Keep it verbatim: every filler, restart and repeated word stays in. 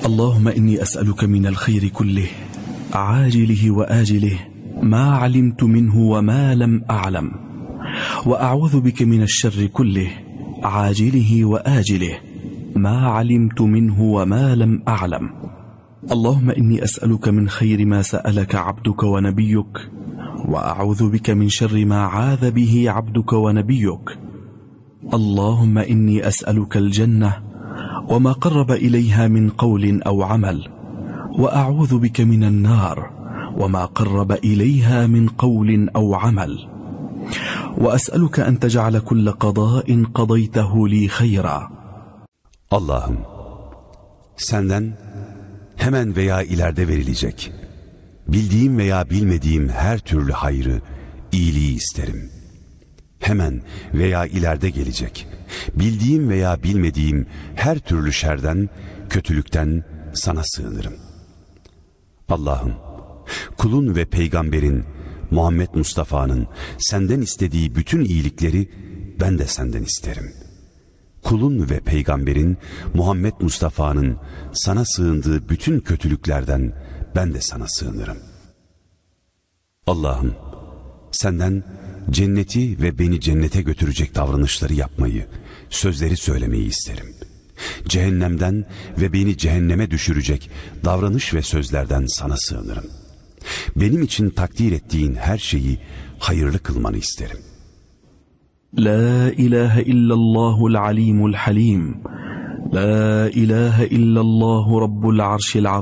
اللهم إني أسألك من الخير كله عاجله وآجله ما علمت منه وما لم أعلم، وأعوذ بك من الشر كله عاجله وآجله ما علمت منه وما لم أعلم. اللهم إني أسألك من خير ما سألك عبدك ونبيك، وأعوذ بك من شر ما عاذ به عبدك ونبيك. اللهم إني أسألك الجنة وما قرب إليها من قول أو عمل، وأعوذ بك من النار وما قرب إليها من قول أو عمل. وأسألك أن تجعل كل قضاء قضيته لي خيرا. Allah'ım, senden hemen veya ileride verilecek, bildiğim veya bilmediğim her türlü hayrı, iyiliği isterim. Hemen veya ileride gelecek, bildiğim veya bilmediğim her türlü şerden, kötülükten sana sığınırım. Allah'ım, kulun ve peygamberin, Muhammed Mustafa'nın senden istediği bütün iyilikleri ben de senden isterim. Kulun ve peygamberin, Muhammed Mustafa'nın sana sığındığı bütün kötülüklerden ben de sana sığınırım. Allah'ım, senden cenneti ve beni cennete götürecek davranışları yapmayı, sözleri söylemeyi isterim. Cehennemden ve beni cehenneme düşürecek davranış ve sözlerden sana sığınırım. Benim için takdir ettiğin her şeyi hayırlı kılmanı isterim. La ilahe illallahul alimul halim. La ilahe illallahu rabbul arşil azim.